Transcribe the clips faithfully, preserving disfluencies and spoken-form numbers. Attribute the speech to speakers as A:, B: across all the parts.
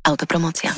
A: Autopromocja.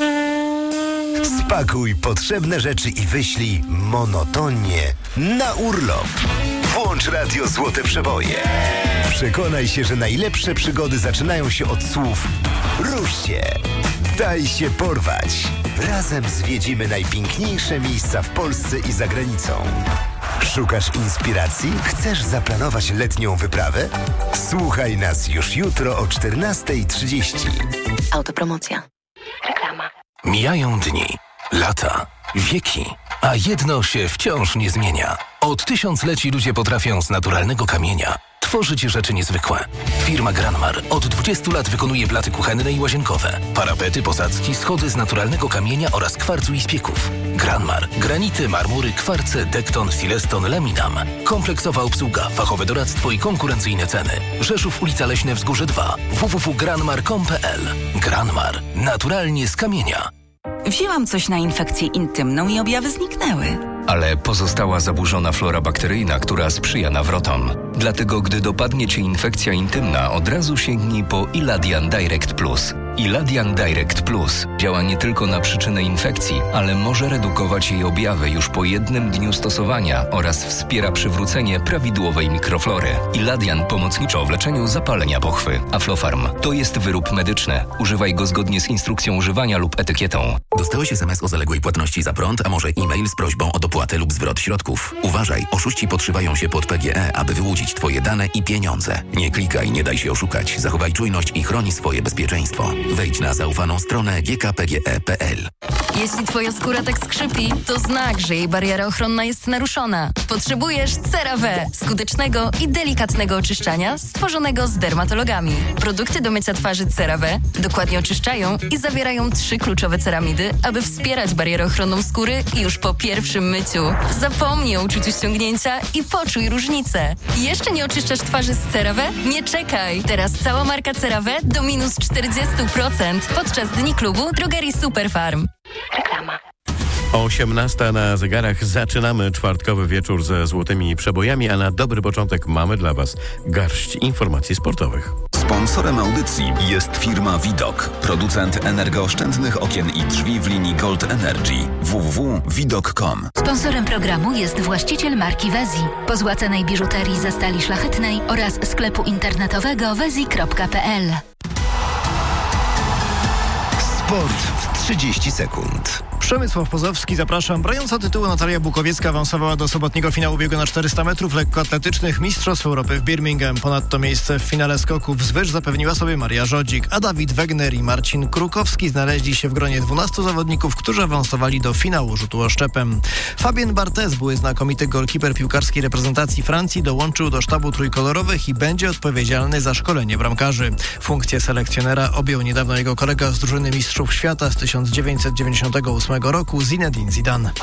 B: Spakuj potrzebne rzeczy i wyślij monotonnie na urlop. Włącz radio Złote Przeboje. Przekonaj się, że najlepsze przygody zaczynają się od słów rusz się, daj się porwać. Razem zwiedzimy najpiękniejsze miejsca w Polsce i za granicą. Szukasz inspiracji? Chcesz zaplanować letnią wyprawę? Słuchaj nas już jutro o czternasta trzydzieści.
A: Autopromocja. Reklama.
C: Mijają dni, lata, wieki, a jedno się wciąż nie zmienia. Od tysiącleci ludzie potrafią z naturalnego kamienia tworzyć rzeczy niezwykłe. Firma Granmar od dwudziestu lat wykonuje blaty kuchenne i łazienkowe, parapety, posadzki, schody z naturalnego kamienia oraz kwarcu i spieków. Granmar. Granity, marmury, kwarce, dekton, sileston, laminam. Kompleksowa obsługa, fachowe doradztwo i konkurencyjne ceny. Rzeszów, ulica Leśne, Wzgórze dwa. w w w kropka granmar kropka com kropka p l. Granmar. Naturalnie z kamienia.
D: Wzięłam coś na infekcję intymną i objawy zniknęły.
E: Ale pozostała zaburzona flora bakteryjna, która sprzyja nawrotom. Dlatego, gdy dopadnie Cię infekcja intymna, od razu sięgnij po Iladian Direct Plus. Iladian Direct Plus działa nie tylko na przyczynę infekcji, ale może redukować jej objawy już po jednym dniu stosowania oraz wspiera przywrócenie prawidłowej mikroflory. Iladian pomocniczo w leczeniu zapalenia pochwy. Aflofarm to jest wyrób medyczny. Używaj go zgodnie z instrukcją używania lub etykietą.
F: Dostałeś es em es o zaległej płatności za prąd, a może e-mail z prośbą o dopłatę lub zwrot środków. Uważaj, oszuści podszywają się pod P G E, aby wyłudzić Twoje dane i pieniądze. Nie klikaj, nie daj się oszukać. Zachowaj czujność i chroni swoje bezpieczeństwo. Wejdź na zaufaną stronę g k p g e kropka p l.
G: Jeśli twoja skóra tak skrzypi, to znak, że jej bariera ochronna jest naruszona. Potrzebujesz CeraVe, skutecznego i delikatnego oczyszczania stworzonego z dermatologami. Produkty do mycia twarzy CeraVe dokładnie oczyszczają i zawierają trzy kluczowe ceramidy, aby wspierać barierę ochronną skóry już po pierwszym myciu. Zapomnij o uczuciu ściągnięcia i poczuj różnicę. Jeszcze nie oczyszczasz twarzy z CeraVe? Nie czekaj! Teraz cała marka CeraVe do minus czterdzieści procent podczas Dni Klubu Drogerii Superfarm.
A: Reklama.
H: osiemnasta na zegarach. Zaczynamy czwartkowy wieczór ze złotymi przebojami, a na dobry początek mamy dla Was garść informacji sportowych.
I: Sponsorem audycji jest firma Widok, producent energooszczędnych okien i drzwi w linii Gold Energy. w w w kropka widok kropka com.
J: Sponsorem programu jest właściciel marki Wezi, pozłacanej biżuterii ze stali szlachetnej oraz sklepu internetowego wezi kropka p l.
B: Sport w trzydzieści sekund.
K: Przemysław Pozowski, zapraszam. Brająca tytułu Natalia Bukowiecka awansowała do sobotniego finału biegu na czterysta metrów lekkoatletycznych Mistrzostw Europy w Birmingham. Ponadto miejsce w finale skoków wzwyż zapewniła sobie Maria Żodzik, a Dawid Wegner i Marcin Krukowski znaleźli się w gronie dwunastu zawodników, którzy awansowali do finału rzutu oszczepem. Fabien Barthez, były znakomity golkiper piłkarskiej reprezentacji Francji, dołączył do sztabu trójkolorowych i będzie odpowiedzialny za szkolenie bramkarzy. Funkcję selekcjonera objął niedawno jego kolega z drużyny Mistrzów Świata z tysiąc dziewięćset dziewięćdziesiątego ósmego roku Zinedine Zidane.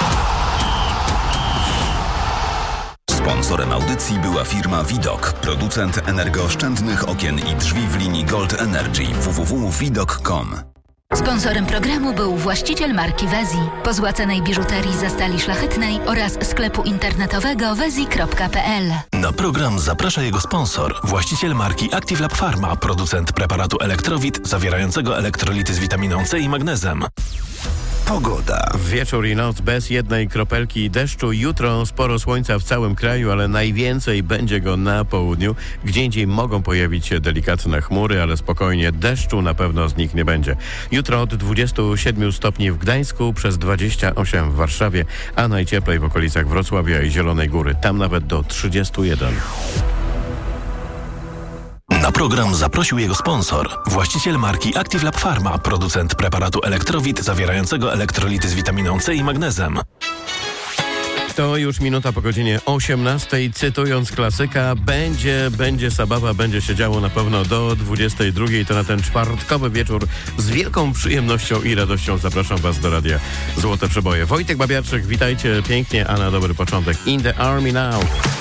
I: Sponsorem audycji była firma Widok, producent energooszczędnych okien i drzwi w linii Gold Energy. w w w kropka widok kropka com.
J: Sponsorem programu był właściciel marki Wezi, pozłacanej biżuterii ze stali szlachetnej oraz sklepu internetowego wezi kropka p l.
C: Na program zaprasza jego sponsor, właściciel marki Active Lab Pharma, producent preparatu Elektrowit zawierającego elektrolity z witaminą C i magnezem.
B: Pogoda.
H: Wieczór i noc bez jednej kropelki deszczu. Jutro sporo słońca w całym kraju, ale najwięcej będzie go na południu. Gdzie indziej mogą pojawić się delikatne chmury, ale spokojnie, deszczu na pewno z nich nie będzie. Jutro od dwudziestu siedmiu stopni w Gdańsku, przez dwadzieścia osiem w Warszawie, a najcieplej w okolicach Wrocławia i Zielonej Góry. Tam nawet do trzydziestu jeden.
C: Na program zaprosił jego sponsor, właściciel marki Active Lab Pharma, producent preparatu Elektrowit zawierającego elektrolity z witaminą C i magnezem.
H: To już minuta po godzinie osiemnastej. Cytując klasyka, będzie, będzie zabawa, będzie się działo na pewno do dwudziestej drugiej. To na ten czwartkowy wieczór z wielką przyjemnością i radością zapraszam Was do radia Złote Przeboje. Wojtek Babiarczyk, witajcie pięknie, a na dobry początek In the Army Now.